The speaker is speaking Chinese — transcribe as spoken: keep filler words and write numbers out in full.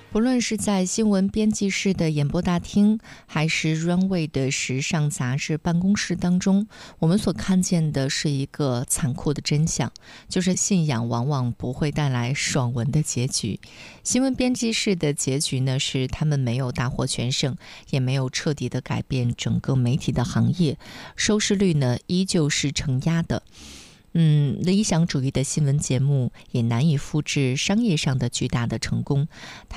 不论是在新闻编辑室的演播大厅，还是 Runway 的时尚杂志办公室当中，我们所看见的是一个残酷的真相，就是信仰往往不会带来爽文的结局。新闻编辑室的结局呢，是他们没有大获全胜，也没有彻底的改变整个媒体的行业，收视率呢依旧是承压的。嗯，理想主义的新闻节目也难以复制商业上的巨大的成功。它